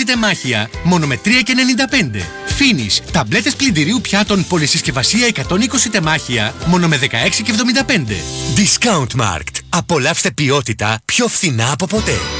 τεμάχια, μόνο με 3,95. Finish, ταμπλέτες πλυντηρίου πιάτων πολυσυσκευασία 120 τεμάχια, μόνο με 16,75. Discount Markt. Απολαύστε ποιότητα πιο φθηνά από ποτέ.